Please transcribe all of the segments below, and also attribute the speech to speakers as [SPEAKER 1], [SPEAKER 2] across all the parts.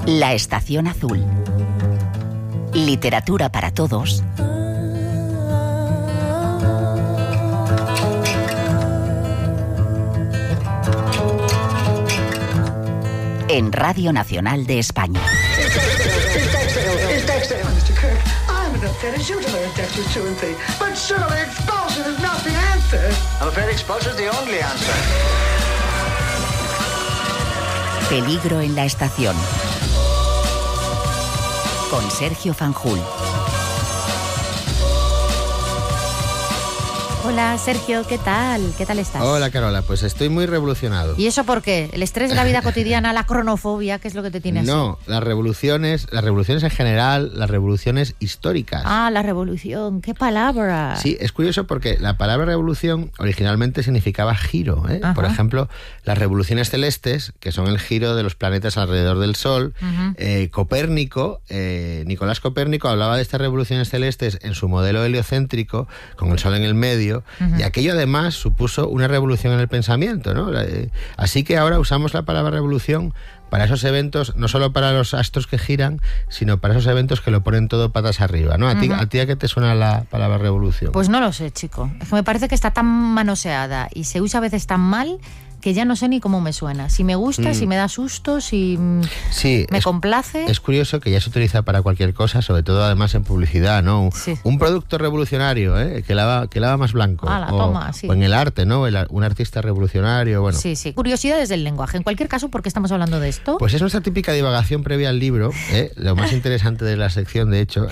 [SPEAKER 1] La Estación Azul. Literatura para todos. En Radio Nacional de España. Peligro en la estación. Con Sergio Fanjul.
[SPEAKER 2] Hola, Sergio, ¿qué tal? ¿Qué tal estás?
[SPEAKER 3] Hola, Carola, pues estoy muy revolucionado.
[SPEAKER 2] ¿Y eso por qué? ¿El estrés de la vida cotidiana, la cronofobia? ¿Qué es lo que te tiene así?
[SPEAKER 3] No, las revoluciones en general, las revoluciones históricas.
[SPEAKER 2] Ah, la revolución, qué palabra.
[SPEAKER 3] Sí, es curioso porque la palabra revolución originalmente significaba giro, ¿eh? Por ejemplo, las revoluciones celestes, que son el giro de los planetas alrededor del Sol. Nicolás Copérnico hablaba de estas revoluciones celestes en su modelo heliocéntrico, con el Sol en el medio. Y aquello además supuso una revolución en el pensamiento, ¿no? Así que ahora usamos la palabra revolución para esos eventos, no solo para los astros que giran, sino para esos eventos que lo ponen todo patas arriba, ¿no? ¿A ti a qué te suena la palabra revolución?
[SPEAKER 2] Pues no lo sé, chico. Es que me parece que está tan manoseada y se usa a veces tan mal que ya no sé ni cómo me suena. Si me gusta, si me da susto, si me complace.
[SPEAKER 3] Es curioso que ya se utiliza para cualquier cosa, sobre todo además en publicidad, ¿no?
[SPEAKER 2] Sí.
[SPEAKER 3] Un producto revolucionario, que lava más blanco.
[SPEAKER 2] Sí.
[SPEAKER 3] O en el arte, ¿no? Un artista revolucionario, bueno.
[SPEAKER 2] Sí. Curiosidades del lenguaje. En cualquier caso, ¿por qué estamos hablando de esto?
[SPEAKER 3] Pues es nuestra típica divagación previa al libro, lo más interesante de la sección, de hecho.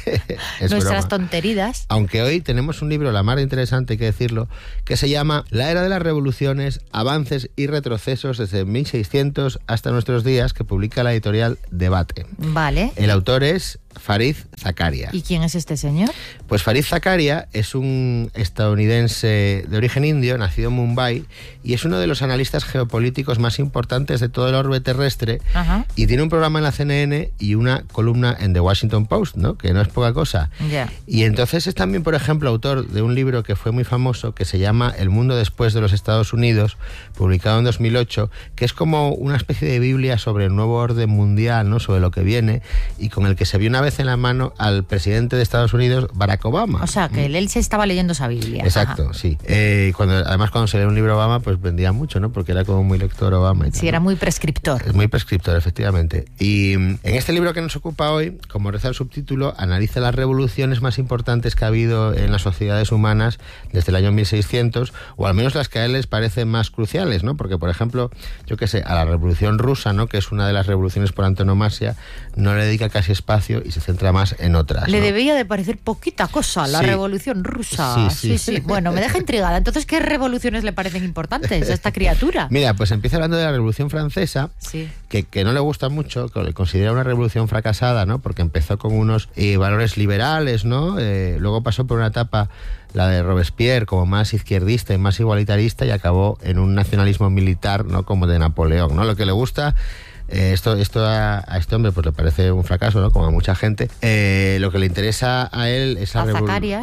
[SPEAKER 3] Es
[SPEAKER 2] nuestras
[SPEAKER 3] broma.
[SPEAKER 2] tonterías.
[SPEAKER 3] Aunque hoy tenemos un libro, la más interesante, hay que decirlo, que se llama La Era de las Revoluciones, Avances y retrocesos desde 1600 hasta nuestros días, que publica la editorial Debate.
[SPEAKER 2] Vale.
[SPEAKER 3] El autor es Fareed Zakaria.
[SPEAKER 2] ¿Y quién es este señor?
[SPEAKER 3] Pues Fareed Zakaria es un estadounidense de origen indio, nacido en Mumbai, y es uno de los analistas geopolíticos más importantes de todo el orbe terrestre. Y tiene un programa en la CNN y una columna en The Washington Post, ¿no? Que no es poca cosa. Y entonces es también, por ejemplo, autor de un libro que fue muy famoso, que se llama El mundo después de los Estados Unidos, publicado en 2008, que es como una especie de Biblia sobre el nuevo orden mundial, ¿no? Sobre lo que viene, y con el que se vio una vez en la mano al presidente de Estados Unidos, Barack Obama.
[SPEAKER 2] O sea, que él se estaba leyendo esa Biblia.
[SPEAKER 3] Exacto, sí. Además, cuando se lee un libro Obama, pues vendía mucho, ¿no? Porque era como muy lector Obama. Y
[SPEAKER 2] sí,
[SPEAKER 3] tal,
[SPEAKER 2] era
[SPEAKER 3] ¿no?
[SPEAKER 2] muy prescriptor.
[SPEAKER 3] Es muy prescriptor, efectivamente. Y en este libro que nos ocupa hoy, como reza el subtítulo, analiza las revoluciones más importantes que ha habido en las sociedades humanas desde el año 1600, o al menos las que a él les parecen más cruciales, ¿no? Porque, por ejemplo, yo qué sé, a la Revolución Rusa, ¿no? Que es una de las revoluciones por antonomasia, no le dedica casi espacio y se centra más en otras, ¿no?
[SPEAKER 2] Le debía de parecer poquita cosa la Revolución Rusa. Sí. Bueno, me deja intrigada. Entonces, ¿qué revoluciones le parecen importantes a esta criatura?
[SPEAKER 3] Mira, pues empieza hablando de la Revolución Francesa, que no le gusta mucho, que le considera una revolución fracasada, ¿no? Porque empezó con unos valores liberales, ¿no? Luego pasó por una etapa, la de Robespierre, como más izquierdista y más igualitarista, y acabó en un nacionalismo militar, ¿no? Como de Napoleón, ¿no? Lo que le gusta... Esto a este hombre pues le parece un fracaso, ¿no? Como a mucha gente. Lo que le interesa a él es la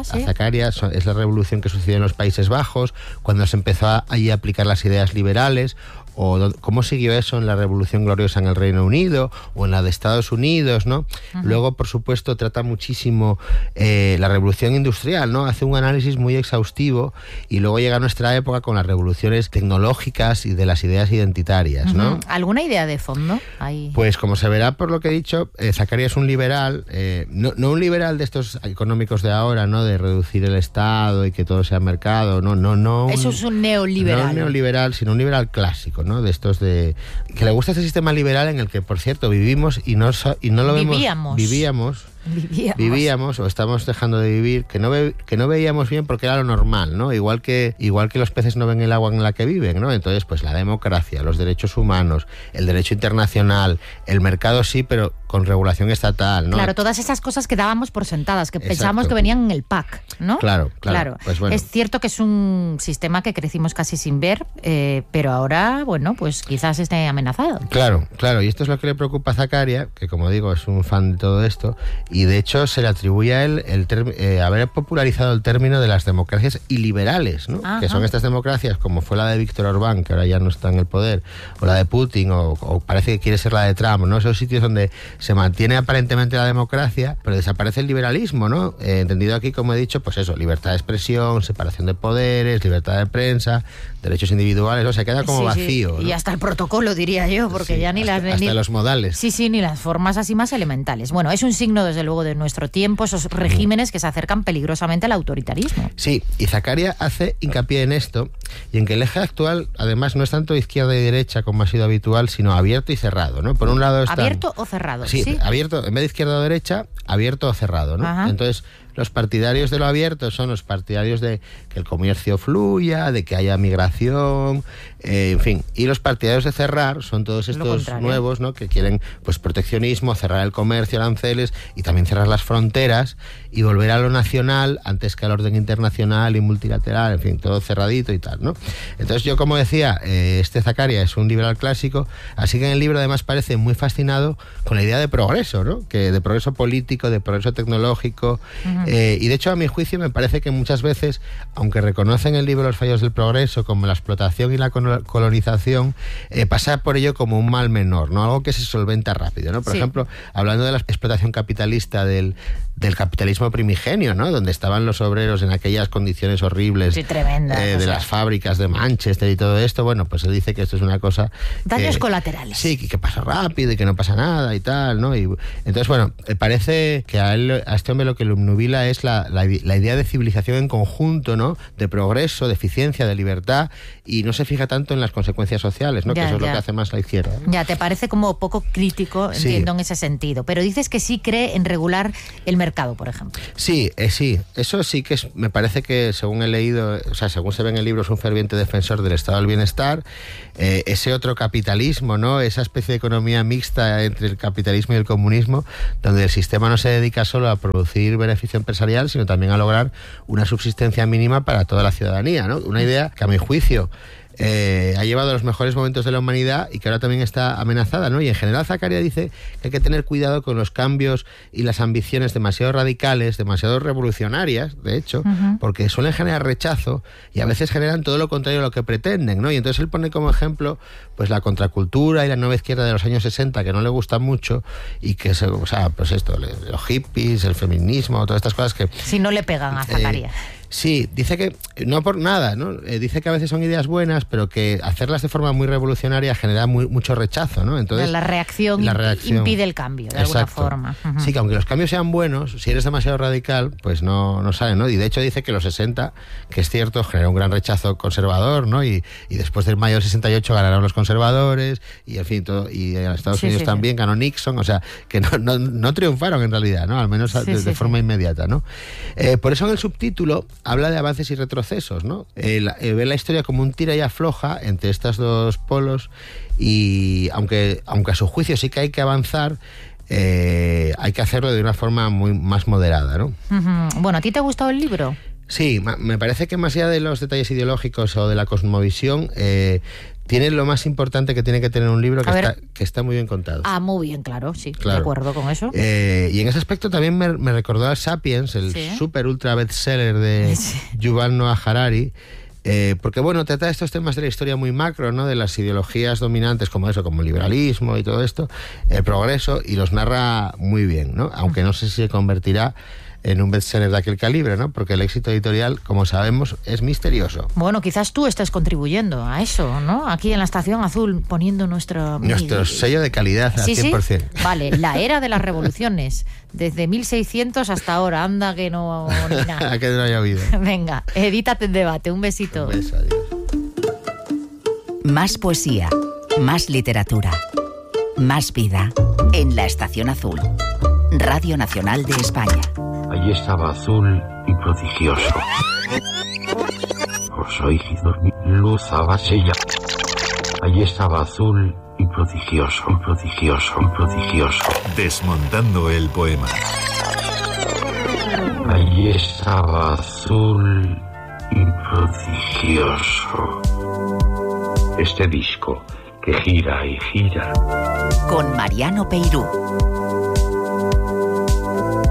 [SPEAKER 3] es la revolución que sucedió en los Países Bajos, cuando se empezó allí a aplicar las ideas liberales, o cómo siguió eso en la Revolución Gloriosa en el Reino Unido o en la de Estados Unidos, ¿no? Luego, por supuesto, trata muchísimo la Revolución Industrial, ¿no? Hace un análisis muy exhaustivo, y luego llega a nuestra época con las revoluciones tecnológicas y de las ideas identitarias, ¿no?
[SPEAKER 2] ¿Alguna idea de fondo? Ahí.
[SPEAKER 3] Pues como se verá por lo que he dicho, Zakaria es un liberal, no un liberal de estos económicos de ahora, ¿no? De reducir el Estado y que todo sea mercado, no.
[SPEAKER 2] Eso es un neoliberal.
[SPEAKER 3] No un neoliberal, sino un liberal clásico, ¿no? De estos que le gusta este sistema liberal en el que, por cierto, vivimos y no lo vemos. Vivíamos o estamos dejando de vivir, que no veíamos bien porque era lo normal, ¿no? Igual que los peces no ven el agua en la que viven, ¿no? Entonces, pues la democracia, los derechos humanos, el derecho internacional, el mercado sí, pero con regulación estatal, ¿no?
[SPEAKER 2] Claro, todas esas cosas que dábamos por sentadas, que pensábamos que venían en el pack, ¿no? Claro.
[SPEAKER 3] Pues bueno.
[SPEAKER 2] Es cierto que es un sistema que crecimos casi sin ver, pero ahora, bueno, pues quizás esté amenazado.
[SPEAKER 3] Claro, y esto es lo que le preocupa a Zakaria, que como digo es un fan de todo esto, y de hecho se le atribuye a él haber popularizado el término de las democracias iliberales, ¿no? Que son estas democracias como fue la de Víctor Orbán, que ahora ya no está en el poder, o la de Putin, o parece que quiere ser la de Trump, ¿no? Esos sitios donde se mantiene aparentemente la democracia, pero desaparece el liberalismo, ¿no? Entendido aquí, como he dicho, pues eso, libertad de expresión, separación de poderes, libertad de prensa, derechos individuales, o sea, queda como vacío, ¿no?
[SPEAKER 2] Y hasta el protocolo, diría yo, porque ya ni
[SPEAKER 3] hasta los modales.
[SPEAKER 2] Sí, ni las formas así más elementales. Bueno, es un signo, desde luego, de nuestro tiempo, esos regímenes que se acercan peligrosamente al autoritarismo.
[SPEAKER 3] Sí, y Zaccaria hace hincapié en esto, y en que el eje actual, además, no es tanto izquierda y derecha, como ha sido habitual, sino abierto y cerrado, ¿no? Por un lado está...
[SPEAKER 2] ¿Abierto o cerrado?
[SPEAKER 3] Sí, abierto, en vez de izquierda o derecha, abierto o cerrado, ¿no? Entonces, los partidarios de lo abierto son los partidarios de que el comercio fluya, de que haya migración, en fin. Y los partidarios de cerrar son todos estos nuevos, ¿no? Que quieren, pues, proteccionismo, cerrar el comercio, aranceles y también cerrar las fronteras y volver a lo nacional antes que al orden internacional y multilateral, en fin, todo cerradito y tal, ¿no? Entonces yo, como decía, este Zaccaria es un liberal clásico, así que en el libro además parece muy fascinado con la idea de progreso, ¿no? Que de progreso político, de progreso tecnológico, y de hecho, a mi juicio, me parece que muchas veces, aunque reconocen en el libro los fallos del progreso, como la explotación y la colonización, pasa por ello como un mal menor, ¿no? Algo que se solventa rápido, ¿no? Por ejemplo, hablando de la explotación capitalista del capitalismo primigenio, ¿no? Donde estaban los obreros en aquellas condiciones horribles,
[SPEAKER 2] tremendas,
[SPEAKER 3] de las fábricas de Manchester y todo esto, bueno, pues él dice que esto es una cosa...
[SPEAKER 2] Daños colaterales.
[SPEAKER 3] Sí, que pasa rápido y que no pasa nada y tal, ¿no? Y entonces, bueno, parece que a este hombre lo que lo obnubila es la idea de civilización en conjunto, ¿no? De progreso, de eficiencia, de libertad, y no se fija tanto en las consecuencias sociales, ¿no? Que eso es lo que hace más la izquierda, ¿no?
[SPEAKER 2] Ya, te parece como poco crítico, entiendo, en ese sentido. Pero dices que sí cree en regular el mercado, por ejemplo.
[SPEAKER 3] Sí, eso sí que me parece que, según he leído, o sea, según se ve en el libro, es un ferviente defensor del estado del bienestar, ese otro capitalismo, ¿no? Esa especie de economía mixta entre el capitalismo y el comunismo, donde el sistema no se dedica solo a producir beneficio empresarial, sino también a lograr una subsistencia mínima para toda la ciudadanía, ¿no? Una idea que, a mi juicio, ha llevado a los mejores momentos de la humanidad y que ahora también está amenazada, ¿no? Y en general Zaccaria dice que hay que tener cuidado con los cambios y las ambiciones demasiado radicales, demasiado revolucionarias, de hecho, porque suelen generar rechazo y a veces generan todo lo contrario a lo que pretenden, ¿no? Y entonces él pone como ejemplo, pues, la contracultura y la nueva izquierda de los años 60, que no le gusta mucho, y que, o sea, pues esto, los hippies, el feminismo, todas estas cosas que...
[SPEAKER 2] Si no le pegan a Zaccaria.
[SPEAKER 3] Sí, dice que, no por nada, ¿no? Dice que a veces son ideas buenas, pero que hacerlas de forma muy revolucionaria genera mucho rechazo, ¿no? Entonces,
[SPEAKER 2] la reacción impide el cambio, de alguna forma.
[SPEAKER 3] Sí, que aunque los cambios sean buenos, si eres demasiado radical, pues no sale, ¿no? Y de hecho dice que los 60, que es cierto, generó un gran rechazo conservador, ¿no? Y después del mayo del 68 ganaron los conservadores, y en fin, todo, y en Estados Unidos también ganó Nixon, o sea, que no triunfaron en realidad, ¿no? Al menos de forma inmediata, ¿no? Por eso en el subtítulo habla de avances y retrocesos, ¿no? Ve la historia como un tira y afloja entre estos dos polos, y aunque a su juicio sí que hay que avanzar, hay que hacerlo de una forma muy más moderada, ¿no?
[SPEAKER 2] Bueno, ¿a ti te ha gustado el libro?
[SPEAKER 3] Sí, me parece que más allá de los detalles ideológicos o de la cosmovisión, tiene lo más importante que tiene que tener un libro, que está muy bien contado.
[SPEAKER 2] Ah, muy bien, claro, sí, de acuerdo con eso.
[SPEAKER 3] Y en ese aspecto también me recordó a Sapiens, el super ultra bestseller de Yuval Noah Harari, porque, bueno, trata estos temas de la historia muy macro, ¿no? De las ideologías dominantes como eso, como el liberalismo y todo esto, el progreso, y los narra muy bien, ¿no? Aunque no sé si se convertirá en un bestseller de aquel calibre, ¿no? Porque el éxito editorial, como sabemos, es misterioso.
[SPEAKER 2] Bueno, quizás tú estés contribuyendo a eso, ¿no? Aquí en la Estación Azul, poniendo nuestro
[SPEAKER 3] sello de calidad al 100%.
[SPEAKER 2] ¿Sí? Vale, la era de las revoluciones, desde 1600 hasta ahora, anda que no ni nada.
[SPEAKER 3] Que no haya oído.
[SPEAKER 2] Venga, edítate en debate, un besito.
[SPEAKER 3] Un beso, adiós.
[SPEAKER 1] Más poesía, más literatura, más vida en la Estación Azul. Radio Nacional de España.
[SPEAKER 4] Allí estaba azul y prodigioso. Luz abasella. Allí estaba azul y prodigioso, prodigioso, prodigioso.
[SPEAKER 5] Desmontando el poema.
[SPEAKER 4] Allí estaba azul y prodigioso. Este disco que gira y gira.
[SPEAKER 1] Con Mariano Peirú.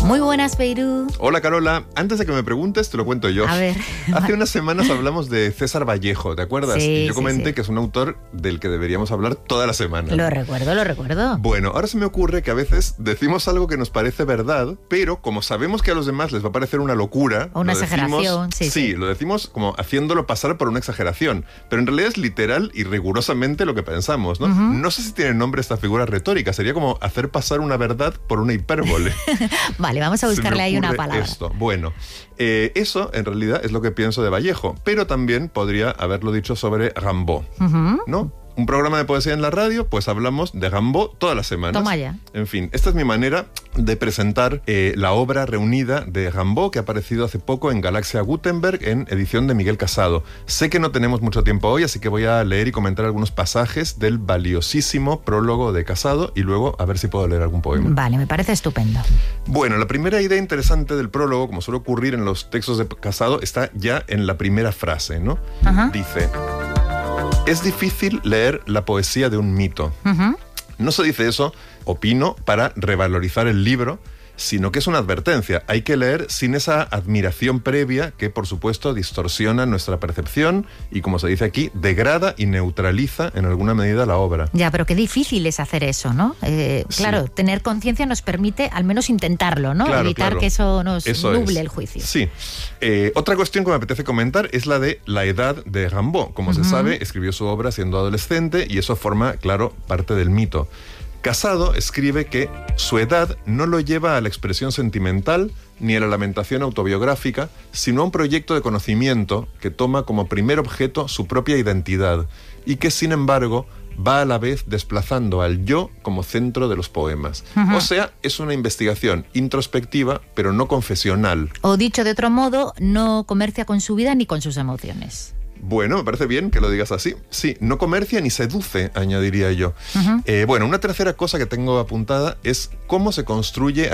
[SPEAKER 2] Muy buenas, Beirut.
[SPEAKER 6] Hola, Carola. Antes de que me preguntes, te lo cuento yo.
[SPEAKER 2] A ver.
[SPEAKER 6] Hace unas semanas hablamos de César Vallejo, ¿te acuerdas?
[SPEAKER 2] Sí,
[SPEAKER 6] y yo comenté que es un autor del que deberíamos hablar toda la semana.
[SPEAKER 2] Lo recuerdo.
[SPEAKER 6] Bueno, ahora se me ocurre que a veces decimos algo que nos parece verdad, pero como sabemos que a los demás les va a parecer una locura...
[SPEAKER 2] O una exageración,
[SPEAKER 6] sí, lo decimos como haciéndolo pasar por una exageración, pero en realidad es literal y rigurosamente lo que pensamos, ¿no? No sé si tiene nombre esta figura retórica, sería como hacer pasar una verdad por una hipérbole.
[SPEAKER 2] Vale, vamos a buscarle ahí una palabra.
[SPEAKER 6] Bueno, eso en realidad es lo que pienso de Vallejo, pero también podría haberlo dicho sobre Rimbaud, ¿no? Un programa de poesía en la radio, pues hablamos de Rimbaud todas las semanas.
[SPEAKER 2] Toma ya.
[SPEAKER 6] En fin, esta es mi manera de presentar la obra reunida de Rimbaud que ha aparecido hace poco en Galaxia Gutenberg en edición de Miguel Casado. Sé que no tenemos mucho tiempo hoy, así que voy a leer y comentar algunos pasajes del valiosísimo prólogo de Casado y luego a ver si puedo leer algún poema.
[SPEAKER 2] Vale, me parece estupendo.
[SPEAKER 6] Bueno, la primera idea interesante del prólogo, como suele ocurrir en los textos de Casado, está ya en la primera frase, ¿no? Dice... Es difícil leer la poesía de un mito. No se dice eso, opino, para revalorizar el libro, sino que es una advertencia. Hay que leer sin esa admiración previa que, por supuesto, distorsiona nuestra percepción y, como se dice aquí, degrada y neutraliza en alguna medida la obra.
[SPEAKER 2] Ya, pero qué difícil es hacer eso, ¿no? Claro, tener conciencia nos permite al menos intentarlo, ¿no? Evitar que eso nos nuble el juicio.
[SPEAKER 6] Sí. Otra cuestión que me apetece comentar es la de la edad de Rimbaud. Como se sabe, escribió su obra siendo adolescente y eso forma, claro, parte del mito. Casado escribe que su edad no lo lleva a la expresión sentimental ni a la lamentación autobiográfica, sino a un proyecto de conocimiento que toma como primer objeto su propia identidad y que, sin embargo, va a la vez desplazando al yo como centro de los poemas. O sea, es una investigación introspectiva, pero no confesional.
[SPEAKER 2] O dicho de otro modo, no comercia con su vida ni con sus emociones.
[SPEAKER 6] Bueno, me parece bien que lo digas así. Sí, no comercia ni seduce, añadiría yo. Bueno, una tercera cosa que tengo apuntada es cómo se construye